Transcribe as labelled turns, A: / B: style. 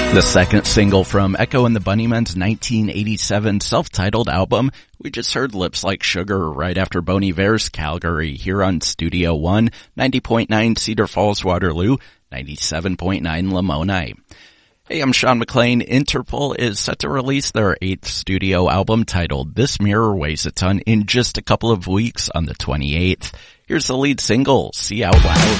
A: The second single from Echo and the Bunnymen's 1987 self-titled album. We just heard Lips Like Sugar right after Bon Iver's Calgary here on Studio One, 90.9 Cedar Falls, Waterloo, 97.9 Lamoni. Hey, I'm Sean McLean. Interpol is set to release their 8th studio album titled This Mirror Weighs a Ton in just a couple of weeks on the 28th. Here's the lead single, See Out Loud.